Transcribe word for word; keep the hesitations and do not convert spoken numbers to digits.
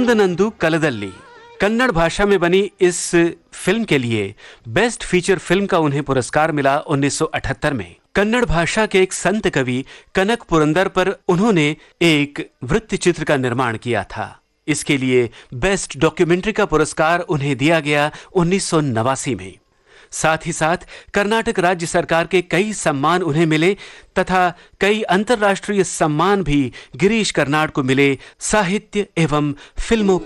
सुल्दनंदु कलदल्ली कन्नड़ भाषा में बनी इस फिल्म के लिए बेस्ट फीचर फिल्म का उन्हें पुरस्कार मिला उन्नीस सौ अठहत्तर में। कन्नड़ भाषा के एक संत कवि कनक पुरंदर पर उन्होंने एक वृत्त चित्र का निर्माण किया था। इसके लिए बेस्ट डॉक्यूमेंट्री का पुरस्कार उन्हें दिया गया उन्नीस सौ नवासी में। साथ ही साथ कर्नाटक राज्य सरकार के कई सम्मान उन्हें मिले तथा कई अंतर्राष्ट्रीय सम्मान भी गिरीश कर्नाड को मिले साहित्य एवं फिल्मों